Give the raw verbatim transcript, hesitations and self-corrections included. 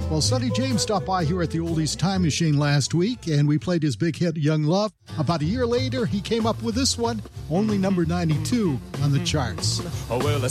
Well, Sonny James stopped by here at the Oldies Time Machine last week, and we played his big hit, Young Love. About a year later, he came up with this one, only number ninety-two on the charts. Oh, well,